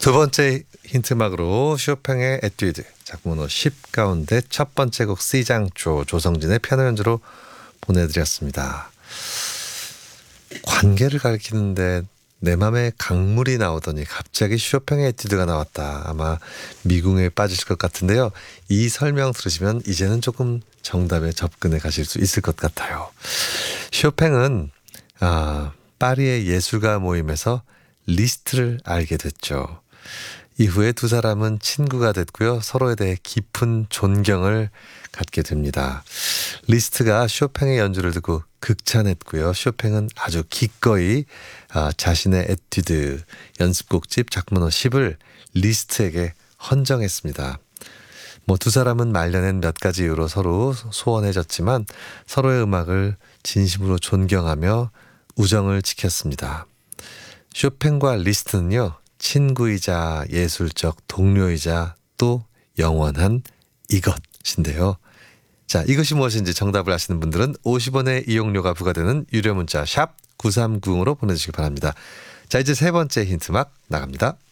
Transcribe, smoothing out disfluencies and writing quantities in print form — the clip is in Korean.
두 번째 힌트막으로 쇼팽의 에뛰드 작품번호 10 가운데 첫 번째 곡 C장조 조성진의 피아노 연주로 보내드렸습니다. 관계를 가리키는데 내 맘에 강물이 나오더니 갑자기 쇼팽의 에뛰드가 나왔다. 아마 미궁에 빠지실 것 같은데요. 이 설명 들으시면 이제는 조금 정답에 접근해 가실 수 있을 것 같아요. 쇼팽은 파리의 예술가 모임에서 리스트를 알게 됐죠. 이후에 두 사람은 친구가 됐고요. 서로에 대해 깊은 존경을 갖게 됩니다. 리스트가 쇼팽의 연주를 듣고 극찬했고요. 쇼팽은 아주 기꺼이 자신의 에뛰드 연습곡집 작품번호 10을 리스트에게 헌정했습니다. 두 사람은 말려낸 몇 가지 이유로 서로 소원해졌지만 서로의 음악을 진심으로 존경하며 우정을 지켰습니다. 쇼팽과 리스트는요. 친구이자 예술적 동료이자 또 영원한 이것인데요. 자, 이것이 무엇인지 정답을 아시는 분들은 50원의 이용료가 부과되는 유료 문자 샵 9390으로 보내주시기 바랍니다. 자, 이제 세 번째 힌트막 나갑니다.